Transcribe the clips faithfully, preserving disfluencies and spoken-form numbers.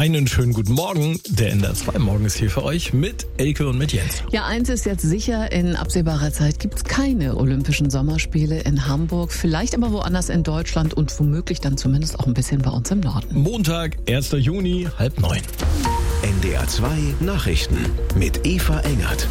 Einen schönen guten Morgen. Der N D R zwei Morgen ist hier für euch mit Elke und mit Jens. Ja, eins ist jetzt sicher, in absehbarer Zeit gibt es keine Olympischen Sommerspiele in Hamburg. Vielleicht aber woanders in Deutschland und womöglich dann zumindest auch ein bisschen bei uns im Norden. Montag, erster Juni, halb neun. N D R zwei Nachrichten mit Eva Engert.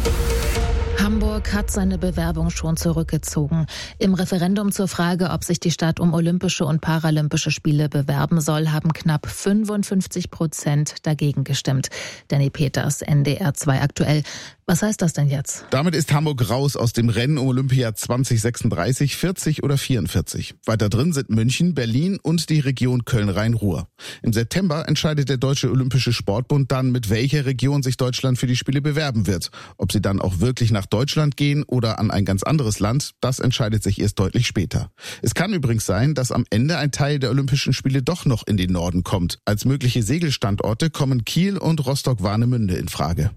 Hamburg hat seine Bewerbung schon zurückgezogen. Im Referendum zur Frage, ob sich die Stadt um Olympische und Paralympische Spiele bewerben soll, haben knapp fünfundfünfzig Prozent dagegen gestimmt. Danny Peters, N D R zwei aktuell. Was heißt das denn jetzt? Damit ist Hamburg raus aus dem Rennen um Olympia zwanzig sechsunddreißig, vierzig oder vierundvierzig. Weiter drin sind München, Berlin und die Region Köln-Rhein-Ruhr. Im September entscheidet der Deutsche Olympische Sportbund dann, mit welcher Region sich Deutschland für die Spiele bewerben wird. Ob sie dann auch wirklich nach Deutschland gehen oder an ein ganz anderes Land, das entscheidet sich erst deutlich später. Es kann übrigens sein, dass am Ende ein Teil der Olympischen Spiele doch noch in den Norden kommt. Als mögliche Segelstandorte kommen Kiel und Rostock-Warnemünde in Frage.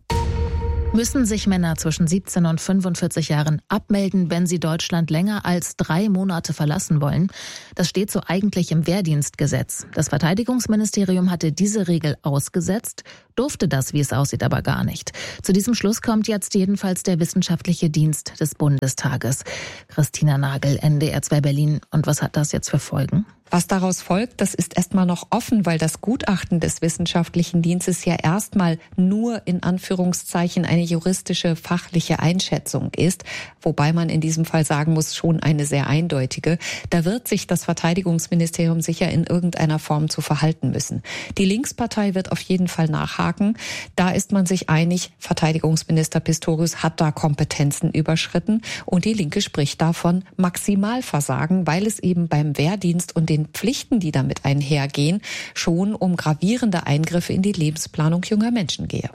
Müssen sich Männer zwischen siebzehn und fünfundvierzig Jahren abmelden, wenn sie Deutschland länger als drei Monate verlassen wollen? Das steht so eigentlich im Wehrdienstgesetz. Das Verteidigungsministerium hatte diese Regel ausgesetzt, durfte das, wie es aussieht, aber gar nicht. Zu diesem Schluss kommt jetzt jedenfalls der Wissenschaftliche Dienst des Bundestages. Christina Nagel, N D R zwei Berlin. Und was hat das jetzt für Folgen? Was daraus folgt, das ist erstmal noch offen, weil das Gutachten des Wissenschaftlichen Dienstes ja erstmal nur in Anführungszeichen eine juristische, fachliche Einschätzung ist, wobei man in diesem Fall sagen muss, schon eine sehr eindeutige. Da wird sich das Verteidigungsministerium sicher in irgendeiner Form zu verhalten müssen. Die Linkspartei wird auf jeden Fall nachhaken. Da ist man sich einig, Verteidigungsminister Pistorius hat da Kompetenzen überschritten und die Linke spricht davon Maximalversagen, weil es eben beim Wehrdienst und den Pflichten, die damit einhergehen, schon um gravierende Eingriffe in die Lebensplanung junger Menschen gehe.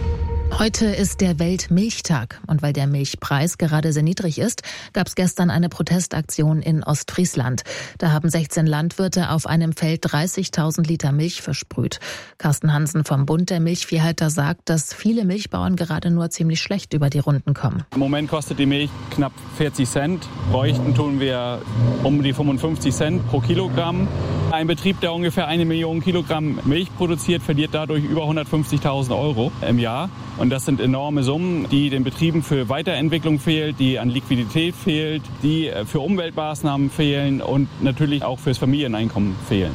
Heute ist der Weltmilchtag und weil der Milchpreis gerade sehr niedrig ist, gab es gestern eine Protestaktion in Ostfriesland. Da haben sechzehn Landwirte auf einem Feld dreißigtausend Liter Milch versprüht. Carsten Hansen vom Bund der Milchviehhalter sagt, dass viele Milchbauern gerade nur ziemlich schlecht über die Runden kommen. Im Moment kostet die Milch knapp vierzig Cent. Bräuchten tun wir um die fünfundfünfzig Cent pro Kilogramm. Ein Betrieb, der ungefähr eine Million Kilogramm Milch produziert, verliert dadurch über hundertfünfzigtausend Euro im Jahr. Und das sind enorme Summen, die den Betrieben für Weiterentwicklung fehlt, die an Liquidität fehlt, die für Umweltmaßnahmen fehlen und natürlich auch fürs Familieneinkommen fehlen.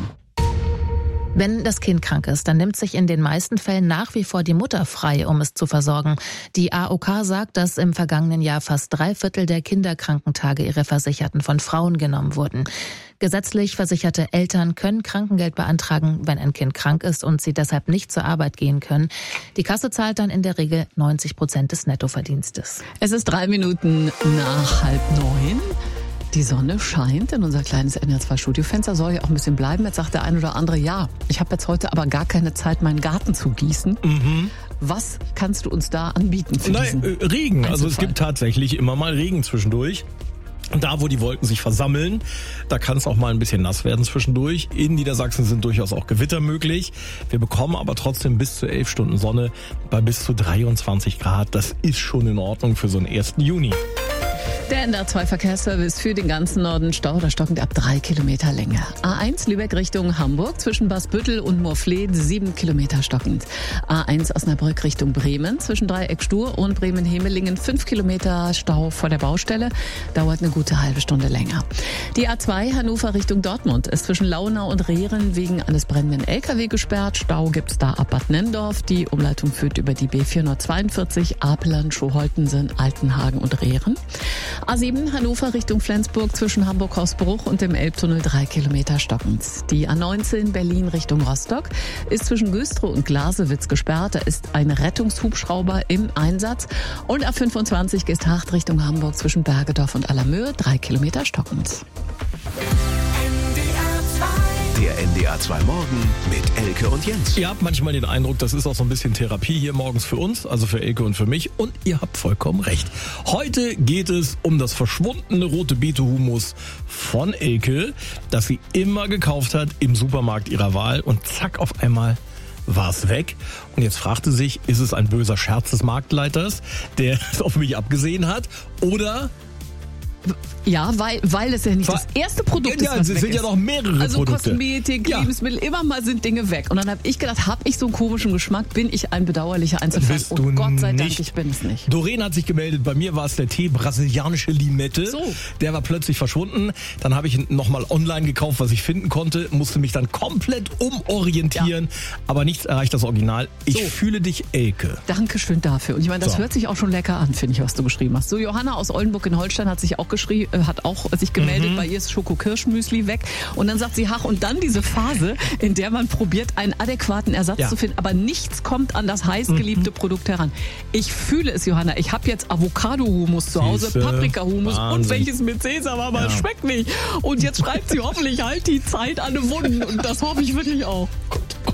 Wenn das Kind krank ist, dann nimmt sich in den meisten Fällen nach wie vor die Mutter frei, um es zu versorgen. Die A O K sagt, dass im vergangenen Jahr fast drei Viertel der Kinderkrankentage ihrer Versicherten von Frauen genommen wurden. Gesetzlich versicherte Eltern können Krankengeld beantragen, wenn ein Kind krank ist und sie deshalb nicht zur Arbeit gehen können. Die Kasse zahlt dann in der Regel neunzig Prozent des Nettoverdienstes. Es ist drei Minuten nach halb neun. Die Sonne scheint in unser kleines N D R zwei Studiofenster, soll ja auch ein bisschen bleiben. Jetzt sagt der ein oder andere, ja, ich habe jetzt heute aber gar keine Zeit, meinen Garten zu gießen. Mhm. Was kannst du uns da anbieten für Nein, diesen äh, Regen. Einzelfall? Also es gibt tatsächlich immer mal Regen zwischendurch. Da, wo die Wolken sich versammeln, da kann es auch mal ein bisschen nass werden zwischendurch. In Niedersachsen sind durchaus auch Gewitter möglich. Wir bekommen aber trotzdem bis zu elf Stunden Sonne bei bis zu dreiundzwanzig Grad. Das ist schon in Ordnung für so einen ersten Juni. Der N D R zwei Verkehrsservice für den ganzen Norden. Stau oder stockend ab drei Kilometer Länge. A eins Lübeck Richtung Hamburg zwischen Basbüttel und Moorfleet sieben Kilometer stockend. A eins Osnabrück Richtung Bremen zwischen Dreieck Stur und Bremen-Hemelingen fünf Kilometer Stau vor der Baustelle. Dauert eine gute halbe Stunde länger. Die A zwei Hannover Richtung Dortmund ist zwischen Launau und Rehren wegen eines brennenden L K W gesperrt. Stau gibt's da ab Bad Nennendorf. Die Umleitung führt über die B vierhundertzweiundvierzig Apelern, Schoholtensen, Altenhagen und Rehren. A sieben Hannover Richtung Flensburg zwischen Hamburg-Hausbruch und dem Elbtunnel drei Kilometer stockend. Die A neunzehn Berlin Richtung Rostock ist zwischen Güstrow und Glasewitz gesperrt. Da ist ein Rettungshubschrauber im Einsatz. Und A fünfundzwanzig Geesthacht Richtung Hamburg zwischen Bergedorf und Allermöhe drei Kilometer stockend. Der N D R zwei Morgen mit Elke und Jens. Ihr habt manchmal den Eindruck, das ist auch so ein bisschen Therapie hier morgens für uns, also für Elke und für mich. Und ihr habt vollkommen recht. Heute geht es um das verschwundene rote Beete-Humus von Elke, das sie immer gekauft hat im Supermarkt ihrer Wahl. Und zack, auf einmal war es weg. Und jetzt fragte sich, ist es ein böser Scherz des Marktleiters, der es auf mich abgesehen hat? Oder Ja, weil, weil es ja nicht das erste Produkt ja, ist, was es weg sind ist. ja noch mehrere also Produkte. Kosmetik, Ja. Lebensmittel, immer mal sind Dinge weg. Und dann habe ich gedacht, habe ich so einen komischen Geschmack, bin ich ein bedauerlicher Einzelfall. Bist Und du Gott sei Dank, nicht. ich bin es nicht. Doreen hat sich gemeldet, bei mir war es der Tee brasilianische Limette. So. Der war plötzlich verschwunden. Dann habe ich ihn nochmal online gekauft, was ich finden konnte, musste mich dann komplett umorientieren, ja. aber nichts erreicht das Original. Ich So. fühle dich, Elke. Dankeschön dafür. Und ich meine, das So. hört sich auch schon lecker an, finde ich, was du geschrieben hast. So, Johanna aus Oldenburg in Holstein hat sich auch geschrie- äh, hat auch sich gemeldet, Mhm. bei ihr ist Schoko-Kirschmüsli weg. Und dann sagt sie, ach, und dann diese Phase, in der man probiert, einen adäquaten Ersatz Ja. zu finden, aber nichts kommt an das heißgeliebte Mhm. Produkt heran. Ich fühle es, Johanna. Ich habe jetzt Avocado-Humus zu Hause, Siehste. Paprika-Humus und Wahnsinn. welches mit Sesam, aber Ja. es schmeckt nicht. Und jetzt schreibt sie hoffentlich, halt die Zeit an den Wunden. Und das hoffe ich wirklich auch. Gott,